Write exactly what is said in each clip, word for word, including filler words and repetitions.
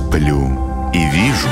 сплю и вижу.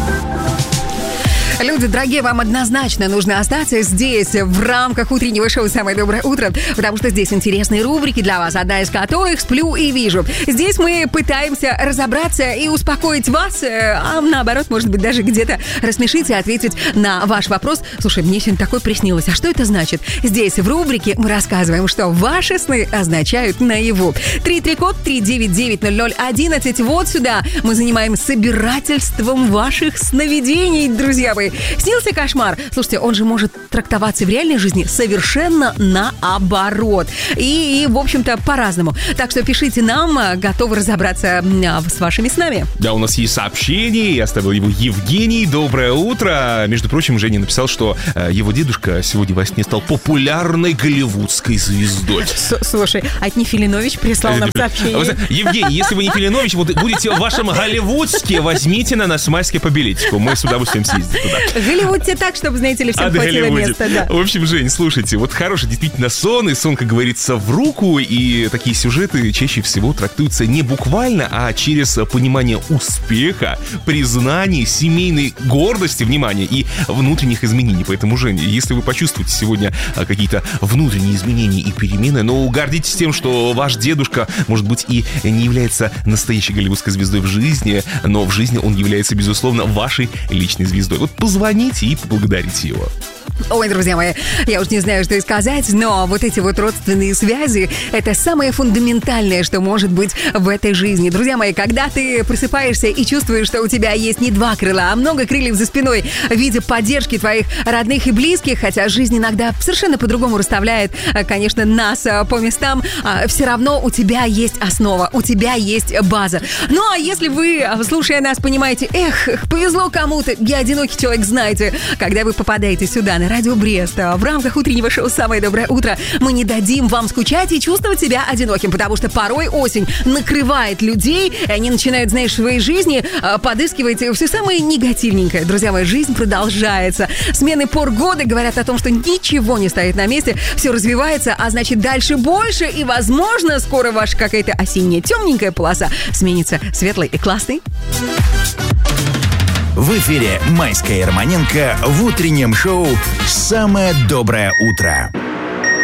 Люди, дорогие, вам однозначно нужно остаться здесь, в рамках утреннего шоу «Самое доброе утро», потому что здесь интересные рубрики для вас, одна из которых «Сплю и вижу». Здесь мы пытаемся разобраться и успокоить вас, а наоборот, может быть, даже где-то рассмешить и ответить на ваш вопрос. Слушай, мне сегодня такое приснилось, а что это значит? Здесь в рубрике мы рассказываем, что ваши сны означают наяву. три три код три девять девять ноль ноль одиннадцать. Вот сюда мы занимаем собирательством ваших сновидений, друзья мои. Снился кошмар. Слушайте, он же может трактоваться в реальной жизни совершенно наоборот. И, и в общем-то, по-разному. Так что пишите нам, готовы разобраться с вашими снами. Да, у нас есть сообщение. Я оставил его Евгений. Доброе утро. Между прочим, Женя написал, что э, его дедушка сегодня во сне стал популярной голливудской звездой. Слушай, а это не Филинович прислал нам сообщение? Евгений, если вы не Филинович, вот будете в вашем голливудске, возьмите на нас майские по билетику. Мы с удовольствием съездим туда. Голливудте так, чтобы, знаете ли, всем хватило места, да. В общем, Жень, слушайте, вот хороший действительно сон, и сон, как говорится, в руку, и такие сюжеты чаще всего трактуются не буквально, а через понимание успеха, признаний, семейной гордости, внимания и внутренних изменений. Поэтому, Жень, если вы почувствуете сегодня какие-то внутренние изменения и перемены, ну, гордитесь тем, что ваш дедушка, может быть, и не является настоящей голливудской звездой в жизни, но в жизни он является, безусловно, вашей личной звездой. Вот позвоните и поблагодарите его. Ой, друзья мои, я уж не знаю, что и сказать, но вот эти вот родственные связи — это самое фундаментальное, что может быть в этой жизни. Друзья мои, когда ты просыпаешься и чувствуешь, что у тебя есть не два крыла, а много крыльев за спиной в виде поддержки твоих родных и близких, хотя жизнь иногда совершенно по-другому расставляет, конечно, нас по местам, все равно у тебя есть основа, у тебя есть база. Ну, а если вы, слушая нас, понимаете, эх, повезло кому-то, я одинокий человек, знаете, когда вы попадаете сюда, на Радио Брест, в рамках утреннего шоу «Самое доброе утро», мы не дадим вам скучать и чувствовать себя одиноким, потому что порой осень накрывает людей, и они начинают, знаешь, в своей жизни подыскивать все самое негативненькое. Друзья мои, жизнь продолжается. Смены пор года говорят о том, что ничего не стоит на месте, все развивается, а значит дальше больше, и, возможно, скоро ваша какая-то осенняя темненькая полоса сменится светлой и классной. В эфире Майская и Романенко в утреннем шоу «Самое доброе утро».